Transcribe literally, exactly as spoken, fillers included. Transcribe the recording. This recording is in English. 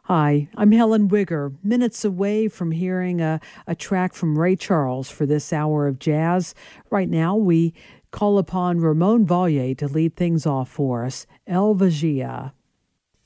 Hi, I'm Helen Wigger, minutes away from hearing a, a track from Ray Charles for this hour of jazz. Right now, we call upon Ramon Valle to lead things off for us. El Vigia.